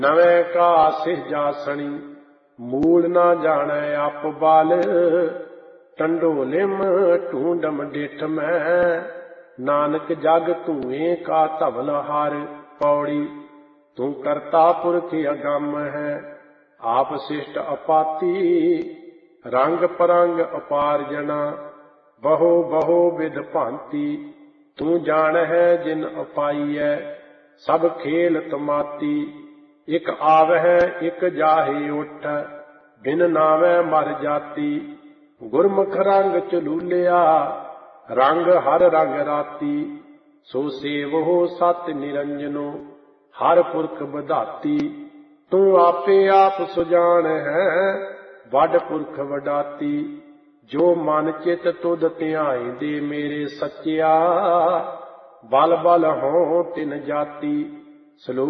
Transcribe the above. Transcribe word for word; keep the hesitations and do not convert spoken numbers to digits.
ਨਵੇਂ ਕਾ ਸਿਰਜਾਸਣੀ, ਮੂਲ ਨਾ ਜਾਣੈ ਆਪ ਬਾਲ। ਟੰਡੋਲਿਮ ਢੂੰਡਮ ਡਿਠ ਮੈਂ, ਨਾਨਕ ਜਗ ਧੂਏ ਕਾ ਧਵਲ ਹਰ। ਪੌੜੀ। ਤੂੰ ਕਰਤਾ ਪੁਰਖ ਅਗੰਮ ਹੈ, ਆਪ ਸਿਸ਼ਟ ਅਪਾਤੀ। ਰੰਗ ਪਰੰਗ ਅਪਾਰ ਜਨਾ, ਬਹੁ ਬਹੁ ਵਿਧ ਭਾਂਤੀ। ਤੂੰ ਜਾਣ ਹੈ ਜਿਨ ਅਪਾਈਐ, ਸਭ ਖੇਲ ਤਮਾਤੀ। ਇਕ ਆਵਹਿ ਇਕ ਜਾਹੇ ਉਠ, ਬਿਨ ਨਾਵੈ ਮਰ ਜਾਤੀ। ਗੁਰਮੁਖ ਰੰਗ ਚਲੂਲਿਆ, ਰੰਗ ਹਰ ਰੰਗ ਰਾਤੀ। ਸੋ ਸੇਵਹੁ ਸਤ ਨਿਰੰਜਨੋ, ਹਰ ਪੁਰਖ ਬਧਾਤੀ। ਤੂੰ ਆਪੇ ਆਪ ਸੁਜਾਨ ਹੈ, ਵੱਡ ਪੁਰਖ ਵਡਾਤੀ। ਜੋ ਮਨ ਚਿਤ ਤੁਧ ਧਿਆਈ ਦੇ ਮੇਰੇ ਸੱਚਿਆ, ਬਲ ਬਲ ਹੋਂ ਤਿਨ ਜਾਤੀ। ਸਲੋਕ